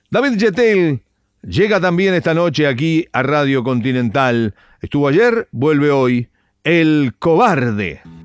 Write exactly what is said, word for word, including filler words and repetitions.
David Yetel llega también esta noche aquí a Radio Continental. Estuvo ayer, vuelve hoy. El cobarde.